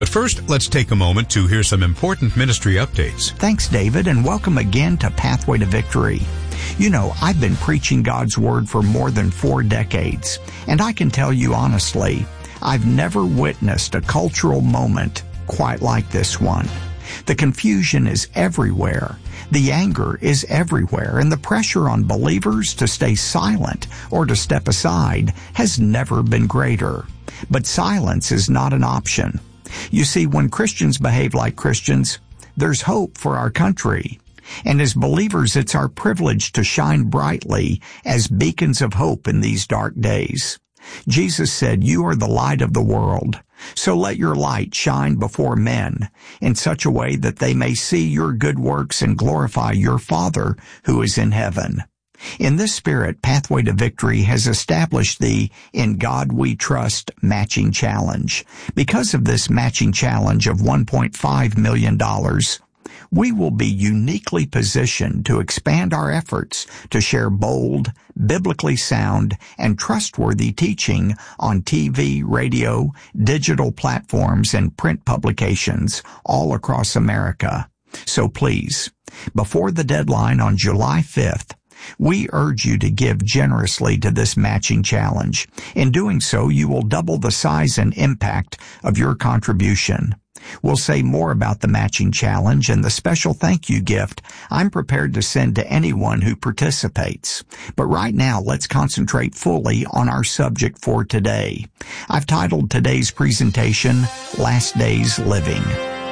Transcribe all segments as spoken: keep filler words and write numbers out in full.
But first, let's take a moment to hear some important ministry updates. Thanks, David, and welcome again to Pathway to Victory. You know, I've been preaching God's Word for more than four decades, and I can tell you honestly, I've never witnessed a cultural moment quite like this one. The confusion is everywhere. The anger is everywhere, and the pressure on believers to stay silent or to step aside has never been greater. But silence is not an option. You see, when Christians behave like Christians, there's hope for our country. And as believers, it's our privilege to shine brightly as beacons of hope in these dark days. Jesus said, "You are the light of the world. So let your light shine before men in such a way that they may see your good works and glorify your Father who is in heaven." In this spirit, Pathway to Victory has established the In God We Trust Matching Challenge. Because of this matching challenge of one point five million dollars, we will be uniquely positioned to expand our efforts to share bold, biblically sound, and trustworthy teaching on T V, radio, digital platforms, and print publications all across America. So please, before the deadline on July fifth, we urge you to give generously to this matching challenge. In doing so, you will double the size and impact of your contribution. We'll say more about the matching challenge and the special thank you gift I'm prepared to send to anyone who participates. But right now, let's concentrate fully on our subject for today. I've titled today's presentation, Last Days Living.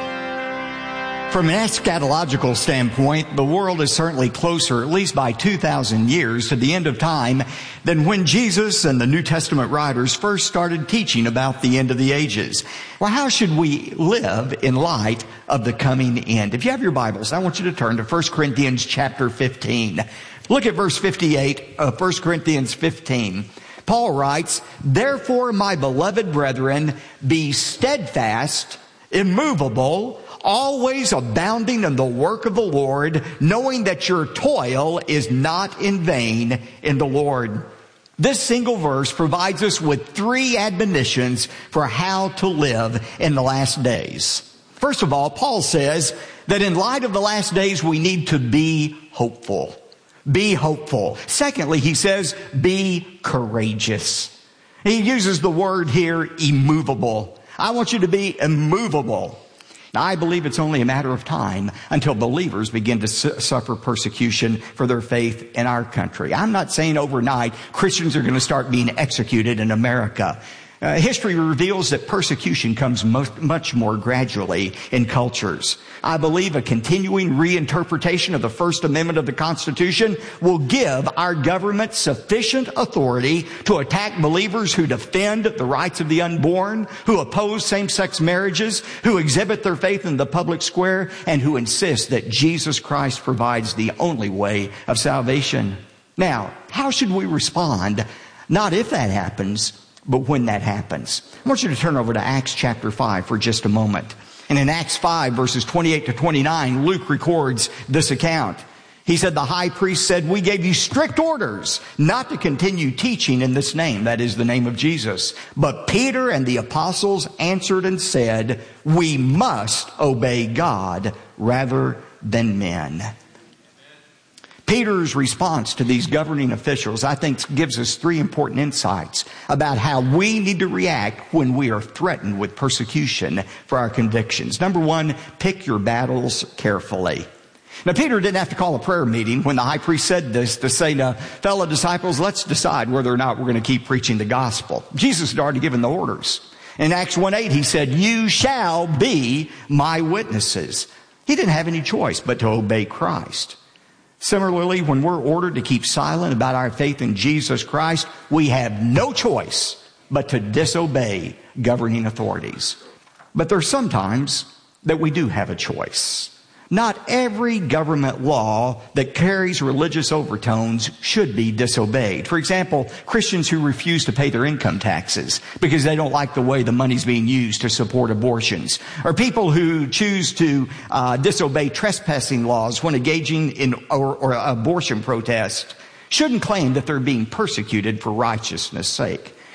From an eschatological standpoint, the world is certainly closer, at least by two thousand years, to the end of time than when Jesus and the New Testament writers first started teaching about the end of the ages. Well, how should we live in light of the coming end? If you have your Bibles, I want you to turn to First Corinthians chapter fifteen. Look at verse fifty-eight of First Corinthians fifteen. Paul writes, "Therefore, my beloved brethren, be steadfast, immovable, always abounding in the work of the Lord, knowing that your toil is not in vain in the Lord." This single verse provides us with three admonitions for how to live in the last days. First of all, Paul says that in light of the last days, we need to be hopeful. Be hopeful. Secondly, he says, be courageous. He uses the word here, immovable. I want you to be immovable. Now, I believe it's only a matter of time until believers begin to su- suffer persecution for their faith in our country. I'm not saying overnight Christians are going to start being executed in America. Uh, history reveals that persecution comes most, much more gradually in cultures. I believe a continuing reinterpretation of the First Amendment of the Constitution will give our government sufficient authority to attack believers who defend the rights of the unborn, who oppose same-sex marriages, who exhibit their faith in the public square, and who insist that Jesus Christ provides the only way of salvation. Now, how should we respond? Not if that happens, but when that happens. I want you to turn over to Acts chapter five for just a moment. And in Acts five, verses twenty-eight to twenty-nine, Luke records this account. He said, "The high priest said, 'We gave you strict orders not to continue teaching in this name,'" that is the name of Jesus. "But Peter and the apostles answered and said, 'We must obey God rather than men.'" Peter's response to these governing officials, I think, gives us three important insights about how we need to react when we are threatened with persecution for our convictions. Number one, pick your battles carefully. Now, Peter didn't have to call a prayer meeting when the high priest said this to say to fellow disciples, let's decide whether or not we're going to keep preaching the gospel. Jesus had already given the orders. In Acts one eight, he said, "You shall be my witnesses." He didn't have any choice but to obey Christ. Similarly, when we're ordered to keep silent about our faith in Jesus Christ, we have no choice but to disobey governing authorities. But there's sometimes that we do have a choice. Not every government law that carries religious overtones should be disobeyed. For example, Christians who refuse to pay their income taxes because they don't like the way the money's being used to support abortions. Or people who choose to uh, disobey trespassing laws when engaging in or, or abortion protests shouldn't claim that they're being persecuted for righteousness' sake.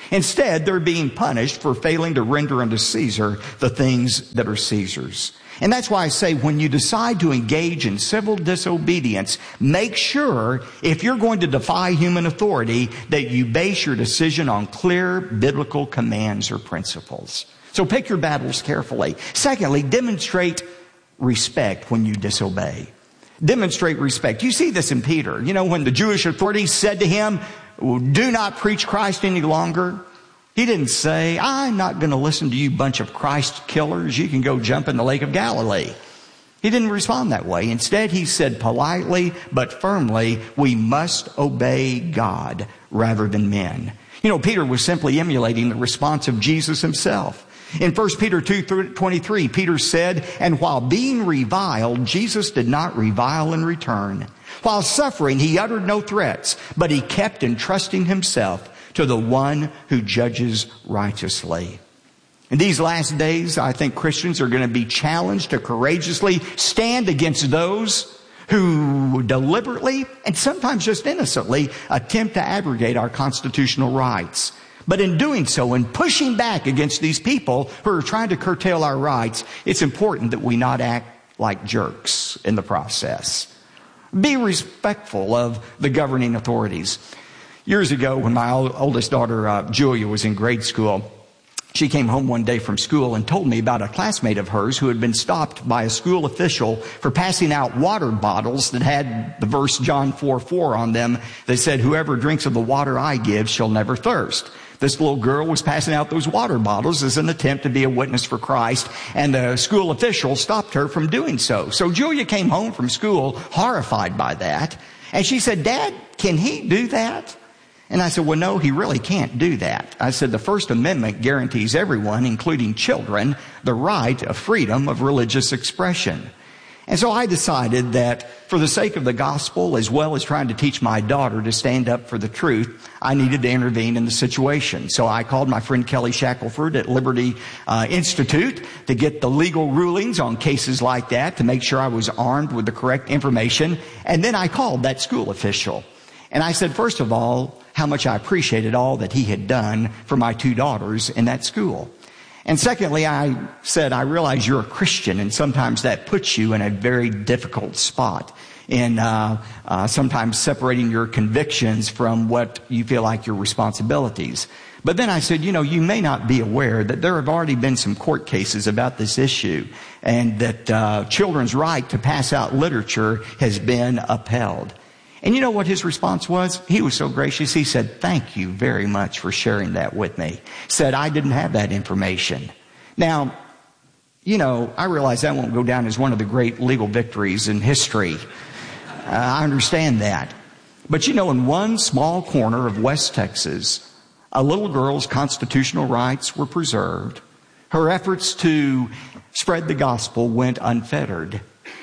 Instead, they're being punished for failing to render unto Caesar the things that are Caesar's. And that's why I say when you decide to engage in civil disobedience, make sure if you're going to defy human authority that you base your decision on clear biblical commands or principles. So pick your battles carefully. Secondly, demonstrate respect when you disobey. Demonstrate respect. You see this in Peter. You know, when the Jewish authorities said to him, do not preach Christ any longer, he didn't say, I'm not going to listen to you bunch of Christ killers. You can go jump in the Lake of Galilee. He didn't respond that way. Instead, he said politely but firmly, we must obey God rather than men. You know, Peter was simply emulating the response of Jesus himself. In First Peter two twenty-three, Peter said, and while being reviled, Jesus did not revile in return. While suffering, he uttered no threats, but he kept entrusting himself to the one who judges righteously. In these last days, I think Christians are going to be challenged to courageously stand against those who deliberately and sometimes just innocently attempt to abrogate our constitutional rights. But in doing so, in pushing back against these people who are trying to curtail our rights, it's important that we not act like jerks in the process. Be respectful of the governing authorities. Years ago, when my oldest daughter, uh, Julia, was in grade school, she came home one day from school and told me about a classmate of hers who had been stopped by a school official for passing out water bottles that had the verse John four four on them that said, whoever drinks of the water I give shall never thirst. This little girl was passing out those water bottles as an attempt to be a witness for Christ, and the school official stopped her from doing so. So Julia came home from school horrified by that, and she said, Dad, can he do that? And I said, well, no, he really can't do that. I said, the First Amendment guarantees everyone, including children, the right of freedom of religious expression. And so I decided that for the sake of the gospel, as well as trying to teach my daughter to stand up for the truth, I needed to intervene in the situation. So I called my friend Kelly Shackelford at Liberty uh, Institute to get the legal rulings on cases like that, to make sure I was armed with the correct information. And then I called that school official. And I said, first of all, how much I appreciated all that he had done for my two daughters in that school. And secondly, I said, I realize you're a Christian, and sometimes that puts you in a very difficult spot in uh, uh, sometimes separating your convictions from what you feel like your responsibilities. But then I said, you know, you may not be aware that there have already been some court cases about this issue, and that uh, children's right to pass out literature has been upheld. And you know what his response was? He was so gracious. He said, thank you very much for sharing that with me. Said, I didn't have that information. Now, you know, I realize that won't go down as one of the great legal victories in history. Uh, I understand that. But you know, in one small corner of West Texas, a little girl's constitutional rights were preserved. Her efforts to spread the gospel went unfettered.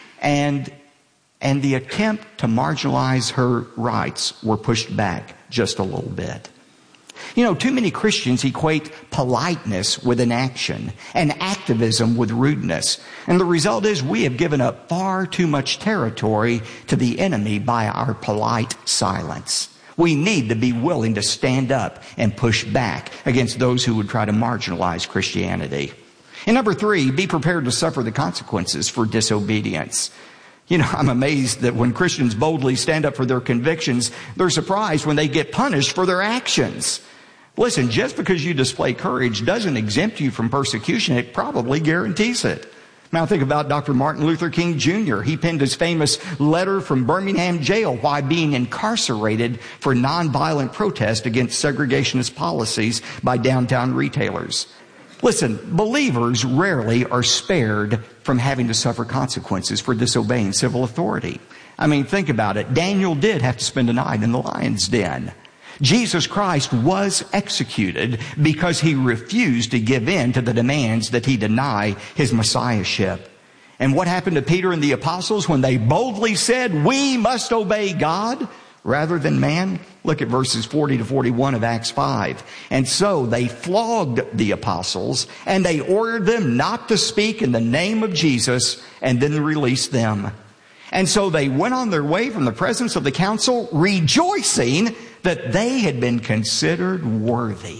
And And the attempt to marginalize her rights were pushed back just a little bit. You know, too many Christians equate politeness with inaction and activism with rudeness. And the result is we have given up far too much territory to the enemy by our polite silence. We need to be willing to stand up and push back against those who would try to marginalize Christianity. And number three, be prepared to suffer the consequences for disobedience. You know, I'm amazed that when Christians boldly stand up for their convictions, they're surprised when they get punished for their actions. Listen, just because you display courage doesn't exempt you from persecution. It probably guarantees it. Now think about Doctor Martin Luther King Junior He penned his famous letter from Birmingham jail while being incarcerated for nonviolent protest against segregationist policies by downtown retailers. Listen, believers rarely are spared from having to suffer consequences for disobeying civil authority. I mean, think about it. Daniel did have to spend a night in the lion's den. Jesus Christ was executed because he refused to give in to the demands that he deny his messiahship. And what happened to Peter and the apostles when they boldly said, we must obey God rather than man? Look at verses forty to forty-one of Acts five. And so they flogged the apostles, and they ordered them not to speak in the name of Jesus, and then released them. And so they went on their way from the presence of the council, rejoicing that they had been considered worthy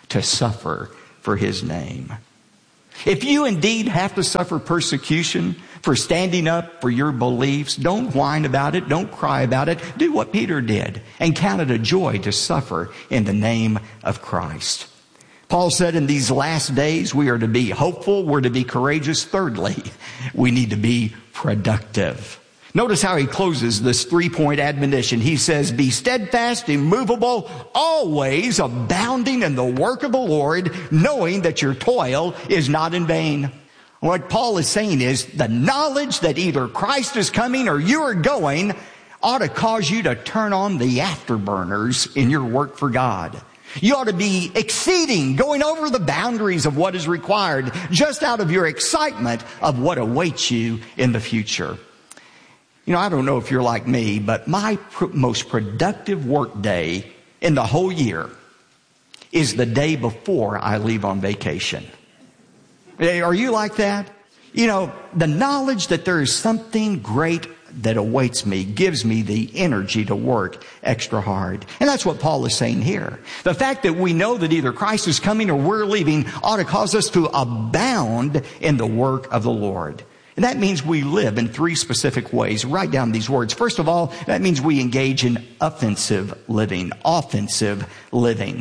to suffer for his name. If you indeed have to suffer persecution for standing up for your beliefs, don't whine about it, don't cry about it. Do what Peter did and count it a joy to suffer in the name of Christ. Paul said in these last days we are to be hopeful, we're to be courageous. Thirdly, we need to be productive. Notice how he closes this three-point admonition. He says, be steadfast, immovable, always abounding in the work of the Lord, knowing that your toil is not in vain. What Paul is saying is the knowledge that either Christ is coming or you are going ought to cause you to turn on the afterburners in your work for God. You ought to be exceeding, going over the boundaries of what is required, just out of your excitement of what awaits you in the future. You know, I don't know if you're like me, but my pr- most productive work day in the whole year is the day before I leave on vacation. Are you like that? You know, the knowledge that there is something great that awaits me gives me the energy to work extra hard. And that's what Paul is saying here. The fact that we know that either Christ is coming or we're leaving ought to cause us to abound in the work of the Lord. And that means we live in three specific ways. Write down these words. First of all, that means we engage in offensive living. Offensive living.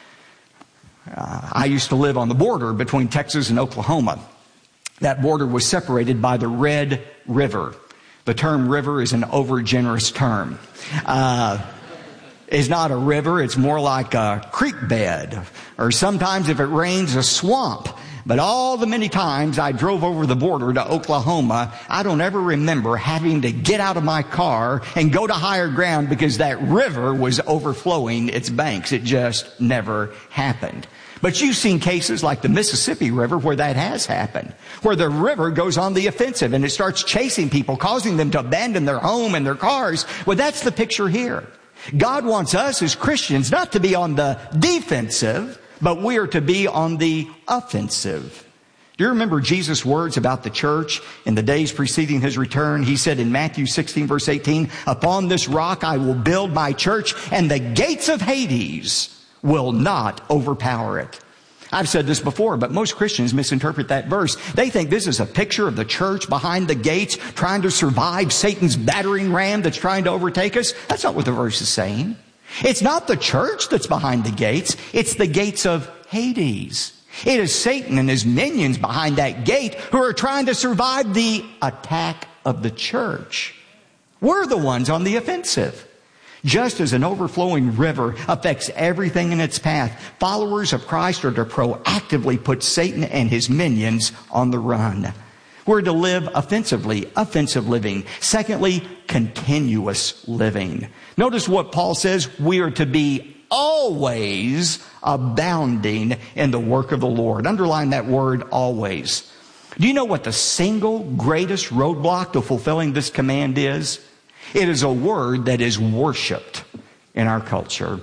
Uh, I used to live on the border between Texas and Oklahoma. That border was separated by the Red River. The term river is an overgenerous term. Uh, it's not a river, it's more like a creek bed. Or sometimes if it rains, a swamp. But all the many times I drove over the border to Oklahoma, I don't ever remember having to get out of my car and go to higher ground because that river was overflowing its banks. It just never happened. But you've seen cases like the Mississippi River where that has happened, where the river goes on the offensive and it starts chasing people, causing them to abandon their home and their cars. Well, that's the picture here. God wants us as Christians not to be on the defensive, but we are to be on the offensive. Do you remember Jesus' words about the church in the days preceding his return? He said in Matthew sixteen, verse eighteen, upon this rock I will build my church, and the gates of Hades will not overpower it. I've said this before, but most Christians misinterpret that verse. They think this is a picture of the church behind the gates trying to survive Satan's battering ram that's trying to overtake us. That's not what the verse is saying. It's not the church that's behind the gates. It's the gates of Hades. It is Satan and his minions behind that gate who are trying to survive the attack of the church. We're the ones on the offensive. Just as an overflowing river affects everything in its path, followers of Christ are to proactively put Satan and his minions on the run. We're to live offensively, offensive living. Secondly, continuous living. Notice what Paul says, we are to be always abounding in the work of the Lord. Underline that word, always. Do you know what the single greatest roadblock to fulfilling this command is? It is a word that is worshiped in our culture.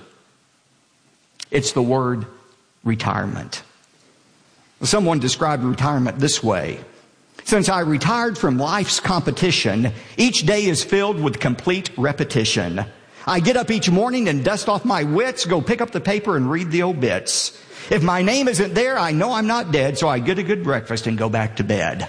It's the word retirement. Someone described retirement this way. Since I retired from life's competition, each day is filled with complete repetition. I get up each morning and dust off my wits, go pick up the paper and read the obits. If my name isn't there, I know I'm not dead, so I get a good breakfast and go back to bed.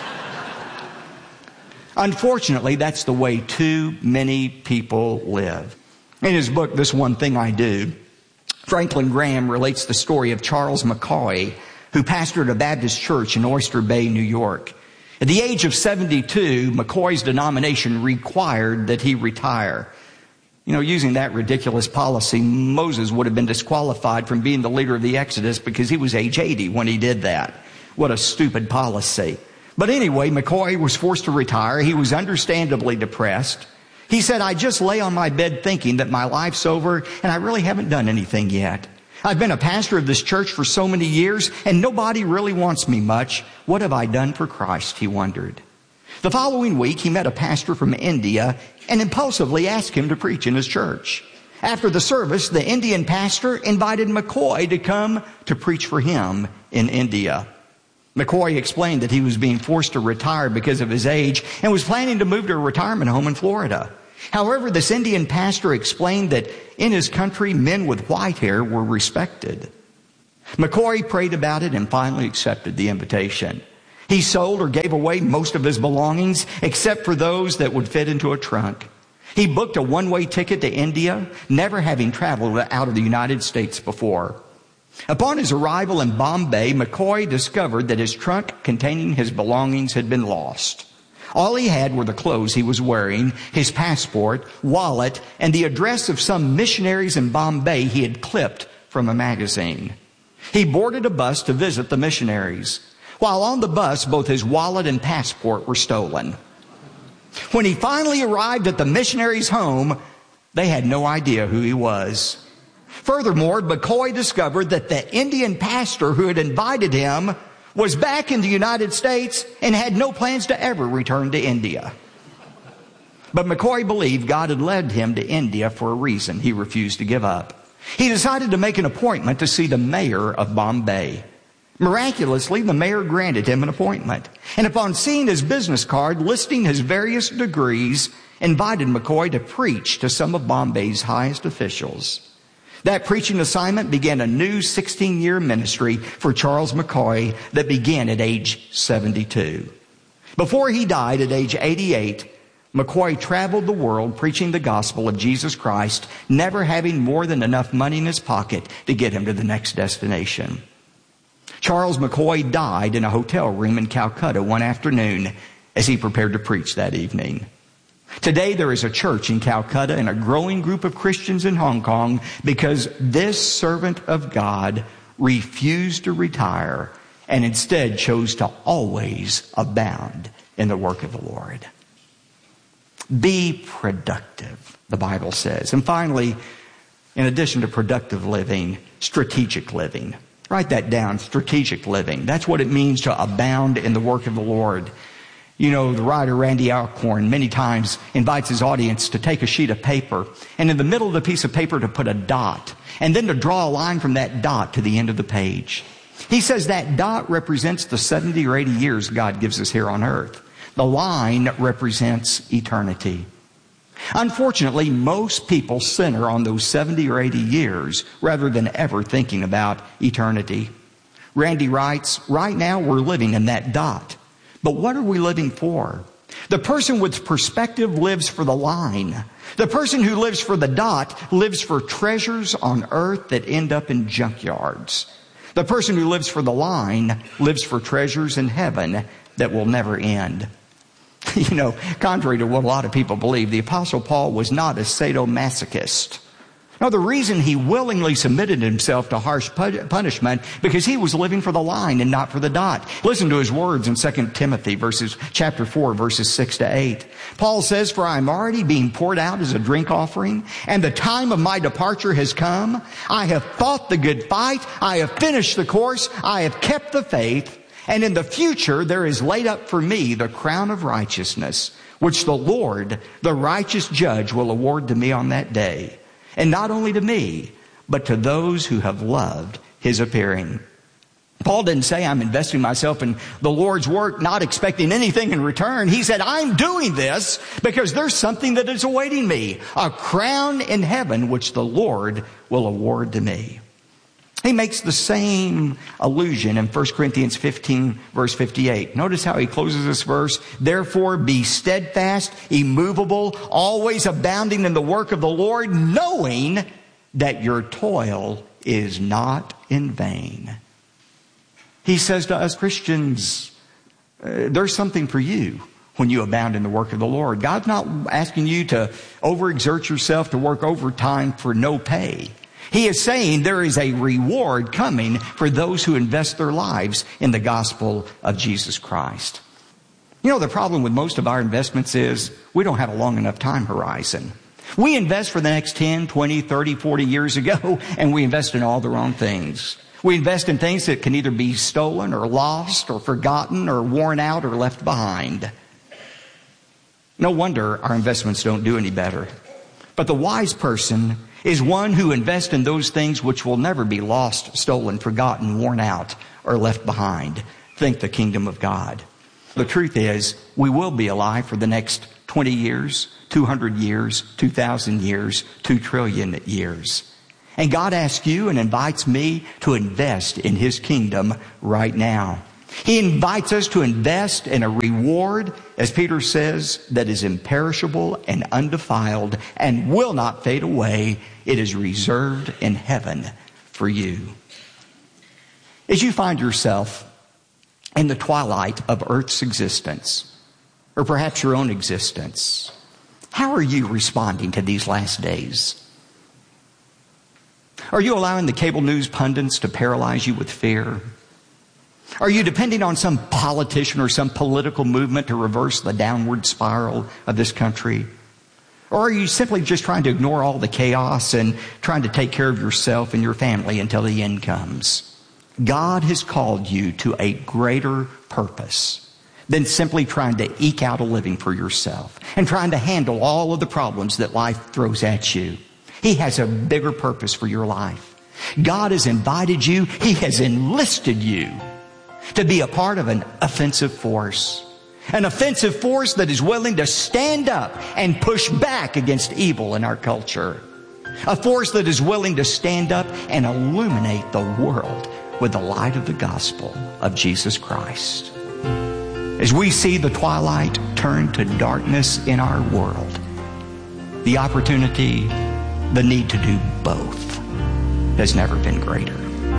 Unfortunately, that's the way too many people live. In his book, This One Thing I Do, Franklin Graham relates the story of Charles McCoy, who pastored a Baptist church in Oyster Bay, New York. At the age of seventy-two, McCoy's denomination required that he retire. You know, using that ridiculous policy, Moses would have been disqualified from being the leader of the Exodus because he was age eighty when he did that. What a stupid policy. But anyway, McCoy was forced to retire. He was understandably depressed. He said, I just lay on my bed thinking that my life's over and I really haven't done anything yet. I've been a pastor of this church for so many years and nobody really wants me much. What have I done for Christ? He wondered. The following week, he met a pastor from India and impulsively asked him to preach in his church. After the service, the Indian pastor invited McCoy to come to preach for him in India. McCoy explained that he was being forced to retire because of his age and was planning to move to a retirement home in Florida. However, this Indian pastor explained that in his country, men with white hair were respected. McCoy prayed about it and finally accepted the invitation. He sold or gave away most of his belongings except for those that would fit into a trunk. He booked a one-way ticket to India, never having traveled out of the United States before. Upon his arrival in Bombay, McCoy discovered that his trunk containing his belongings had been lost. All he had were the clothes he was wearing, his passport, wallet, and the address of some missionaries in Bombay he had clipped from a magazine. He boarded a bus to visit the missionaries. While on the bus, both his wallet and passport were stolen. When he finally arrived at the missionaries' home, they had no idea who he was. Furthermore, McCoy discovered that the Indian pastor who had invited him was back in the United States and had no plans to ever return to India. But McCoy believed God had led him to India for a reason he refused to give up. He decided to make an appointment to see the mayor of Bombay. Miraculously, the mayor granted him an appointment, and upon seeing his business card listing his various degrees, invited McCoy to preach to some of Bombay's highest officials. That preaching assignment began a new sixteen-year ministry for Charles McCoy that began at age seventy-two. Before he died at age eighty-eight, McCoy traveled the world preaching the gospel of Jesus Christ, never having more than enough money in his pocket to get him to the next destination. Charles McCoy died in a hotel room in Calcutta one afternoon as he prepared to preach that evening. Today there is a church in Calcutta and a growing group of Christians in Hong Kong because this servant of God refused to retire and instead chose to always abound in the work of the Lord. Be productive, the Bible says. And finally, in addition to productive living, strategic living. Write that down, strategic living. That's what it means to abound in the work of the Lord. You know, the writer Randy Alcorn many times invites his audience to take a sheet of paper and in the middle of the piece of paper to put a dot and then to draw a line from that dot to the end of the page. He says that dot represents the seventy or eighty years God gives us here on earth. The line represents eternity. Unfortunately, most people center on those seventy or eighty years rather than ever thinking about eternity. Randy writes, right now we're living in that dot. But what are we living for? The person with perspective lives for the line. The person who lives for the dot lives for treasures on earth that end up in junkyards. The person who lives for the line lives for treasures in heaven that will never end. You know, contrary to what a lot of people believe, the Apostle Paul was not a sadomasochist. No, the reason he willingly submitted himself to harsh punishment because he was living for the line and not for the dot. Listen to his words in Second Timothy verses, chapter four, verses six to eight. Paul says, "For I am already being poured out as a drink offering, and the time of my departure has come. I have fought the good fight. I have finished the course. I have kept the faith. And in the future there is laid up for me the crown of righteousness, which the Lord, the righteous judge, will award to me on that day. And not only to me, but to those who have loved his appearing." Paul didn't say, I'm investing myself in the Lord's work, not expecting anything in return. He said, I'm doing this because there's something that is awaiting me, a crown in heaven which the Lord will award to me. He makes the same allusion in First Corinthians fifteen, verse fifty-eight. Notice how he closes this verse. Therefore be steadfast, immovable, always abounding in the work of the Lord, knowing that your toil is not in vain. He says to us Christians, uh, there's something for you when you abound in the work of the Lord. God's not asking you to overexert yourself to work overtime for no pay. He is saying there is a reward coming for those who invest their lives in the gospel of Jesus Christ. You know, the problem with most of our investments is we don't have a long enough time horizon. We invest for the next ten, twenty, thirty, forty years ago, and we invest in all the wrong things. We invest in things that can either be stolen or lost or forgotten or worn out or left behind. No wonder our investments don't do any better. But the wise person is one who invests in those things which will never be lost, stolen, forgotten, worn out, or left behind. Think the kingdom of God. The truth is, we will be alive for the next twenty years, two hundred years, two thousand years, two trillion years. And God asks you and invites me to invest in His kingdom right now. He invites us to invest in a reward, as Peter says, that is imperishable and undefiled and will not fade away. It is reserved in heaven for you. As you find yourself in the twilight of Earth's existence, or perhaps your own existence, how are you responding to these last days? Are you allowing the cable news pundits to paralyze you with fear? Are you depending on some politician or some political movement to reverse the downward spiral of this country? Or are you simply just trying to ignore all the chaos and trying to take care of yourself and your family until the end comes? God has called you to a greater purpose than simply trying to eke out a living for yourself and trying to handle all of the problems that life throws at you. He has a bigger purpose for your life. God has invited you, He has enlisted you to be a part of an offensive force. An offensive force that is willing to stand up and push back against evil in our culture. A force that is willing to stand up and illuminate the world with the light of the gospel of Jesus Christ. As we see the twilight turn to darkness in our world, the opportunity, the need to do both has never been greater.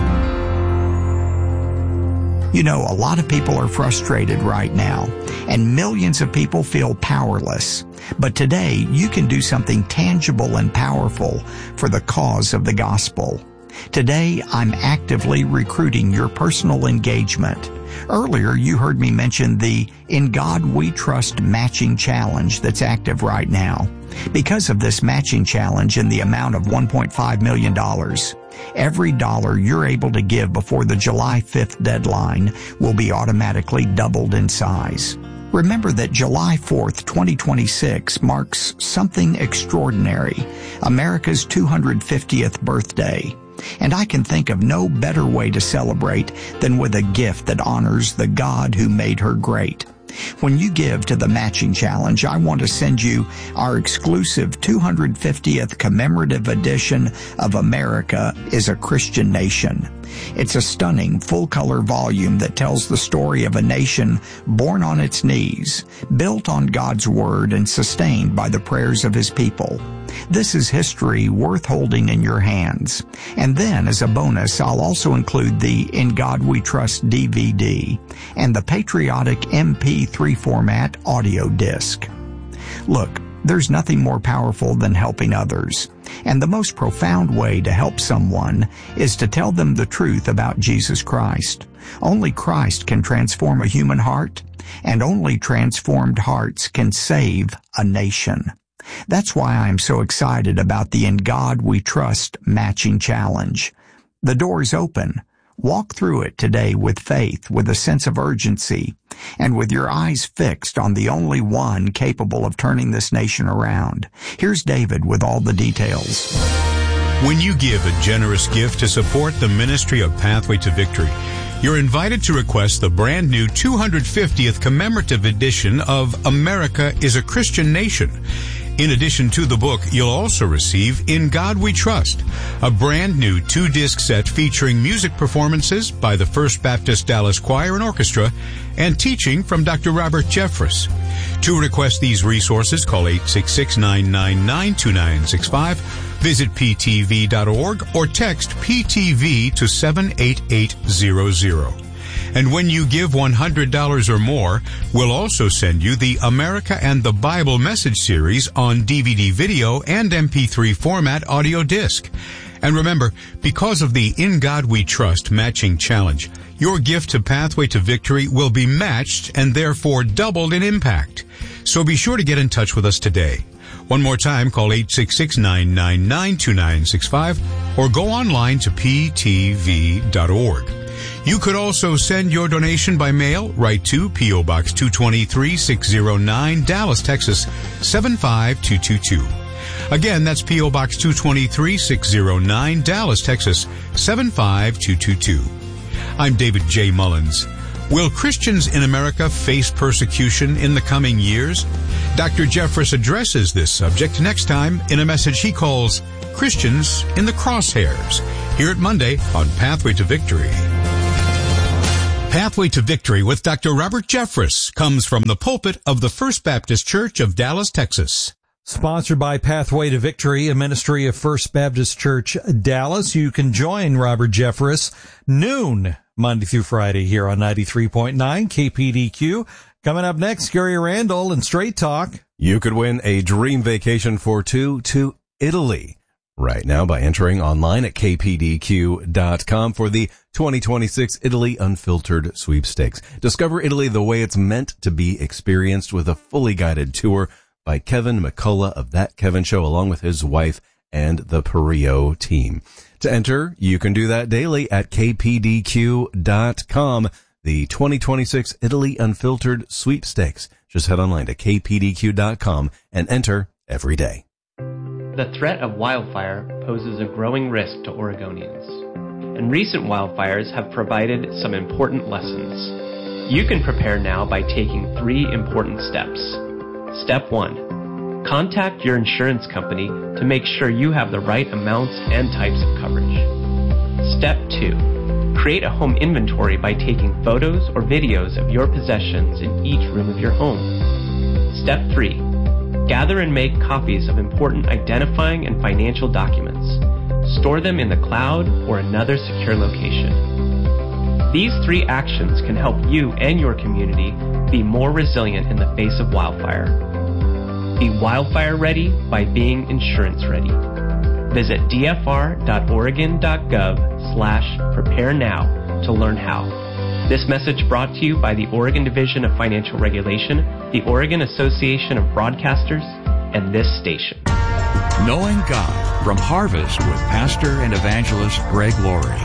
You know, a lot of people are frustrated right now, and millions of people feel powerless. But today, you can do something tangible and powerful for the cause of the gospel. Today, I'm actively recruiting your personal engagement. Earlier, you heard me mention the In God We Trust matching challenge that's active right now. Because of this matching challenge in the amount of one point five million dollars, every dollar you're able to give before the July fifth deadline will be automatically doubled in size. Remember that July fourth, twenty twenty-six marks something extraordinary, America's two hundred fiftieth birthday. And I can think of no better way to celebrate than with a gift that honors the God who made her great. When you give to the matching challenge, I want to send you our exclusive two hundred fiftieth commemorative edition of America is a Christian Nation. It's a stunning full-color volume that tells the story of a nation born on its knees, built on God's Word and sustained by the prayers of His people. This is history worth holding in your hands. And then, as a bonus, I'll also include the In God We Trust D V D and the patriotic M P three format audio disc. Look, there's nothing more powerful than helping others. And the most profound way to help someone is to tell them the truth about Jesus Christ. Only Christ can transform a human heart, and only transformed hearts can save a nation. That's why I'm so excited about the In God We Trust matching challenge. The door's open. Walk through it today with faith, with a sense of urgency, and with your eyes fixed on the only one capable of turning this nation around. Here's David with all the details. When you give a generous gift to support the ministry of Pathway to Victory, you're invited to request the brand new two hundred fiftieth commemorative edition of America is a Christian Nation. In addition to the book, you'll also receive In God We Trust, a brand new two-disc set featuring music performances by the First Baptist Dallas Choir and Orchestra and teaching from Doctor Robert Jeffress. To request these resources, call eight six six, nine nine nine, two nine six five, visit p t v dot org, or text P T V to seven eight eight zero zero. And when you give one hundred dollars or more, we'll also send you the America and the Bible Message Series on D V D video and M P three format audio disc. And remember, because of the In God We Trust matching challenge, your gift to Pathway to Victory will be matched and therefore doubled in impact. So be sure to get in touch with us today. One more time, call eight six six, nine nine nine, two nine six five or go online to p t v dot org. You could also send your donation by mail right to P O. Box two twenty-three, six oh nine, Dallas, Texas, seven five two two two. Again, that's P O. Box two twenty-three, six oh nine, Dallas, Texas, seven five two two two. I'm David J. Mullins. Will Christians in America face persecution in the coming years? Doctor Jeffress addresses this subject next time in a message he calls Christians in the crosshairs. Hear it Monday on Pathway to Victory. Pathway to Victory with Doctor Robert Jeffress comes from the pulpit of the First Baptist Church of Dallas, Texas. Sponsored by Pathway to Victory, a ministry of First Baptist Church, Dallas. You can join Robert Jeffress noon, Monday through Friday here on ninety-three point nine K P D Q. Coming up next, Gary Randall and Straight Talk. You could win a dream vacation for two to Italy right now by entering online at k p d q dot com for the twenty twenty-six Italy Unfiltered Sweepstakes. Discover Italy the way it's meant to be experienced with a fully guided tour by Kevin McCullough of That Kevin Show, along with his wife and the Perio team. To enter, you can do that daily at k p d q dot com. The twenty twenty-six Italy Unfiltered Sweepstakes. Just head online to k p d q dot com and enter every day. The threat of wildfire poses a growing risk to Oregonians, and recent wildfires have provided some important lessons. You can prepare now by taking three important steps. Step one, contact your insurance company to make sure you have the right amounts and types of coverage. Step two, create a home inventory by taking photos or videos of your possessions in each room of your home. Step three, gather and make copies of important identifying and financial documents. Store them in the cloud or another secure location. These three actions can help you and your community be more resilient in the face of wildfire. Be wildfire ready by being insurance ready. Visit d f r dot oregon dot gov slash prepare now to learn how. This message brought to you by the Oregon Division of Financial Regulation, the Oregon Association of Broadcasters, and this station. Knowing God from Harvest with Pastor and Evangelist Greg Laurie.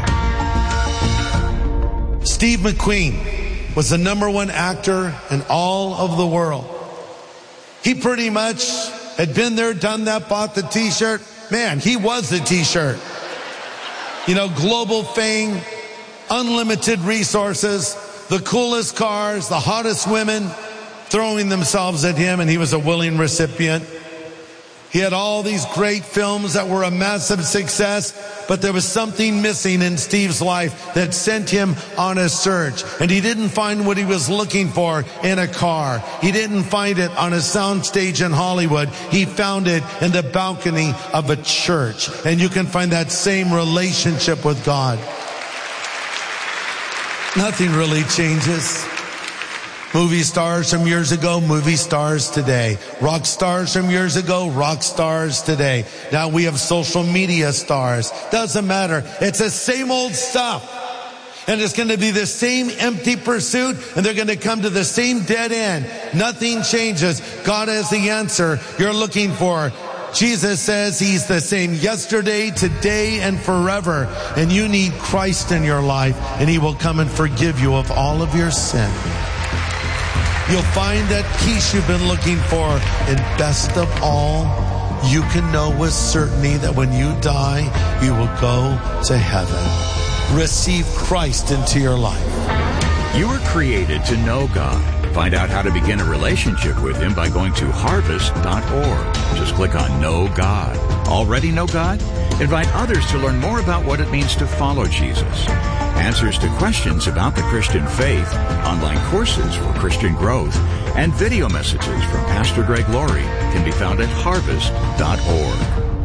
Steve McQueen was the number one actor in all of the world. He pretty much had been there, done that, bought the t-shirt. Man, he was the t-shirt. You know, global fame, unlimited resources, the coolest cars, the hottest women throwing themselves at him, and he was a willing recipient. He had all these great films that were a massive success, but there was something missing in Steve's life that sent him on a search. And he didn't find what he was looking for in a car. He didn't find it on a soundstage in Hollywood. He found it in the balcony of a church. And you can find that same relationship with God. Nothing really changes. Movie stars from years ago, movie stars today. Rock stars from years ago, rock stars today. Now we have social media stars. Doesn't matter. It's the same old stuff. And it's going to be the same empty pursuit, and they're going to come to the same dead end. Nothing changes. God has the answer you're looking for. Jesus says he's the same yesterday, today, and forever. And you need Christ in your life, and he will come and forgive you of all of your sin. You'll find that peace you've been looking for. And best of all, you can know with certainty that when you die, you will go to heaven. Receive Christ into your life. You were created to know God. Find out how to begin a relationship with him by going to harvest dot org. Just click on Know God. Already know God? Invite others to learn more about what it means to follow Jesus. Answers to questions about the Christian faith, online courses for Christian growth, and video messages from Pastor Greg Laurie can be found at harvest dot org.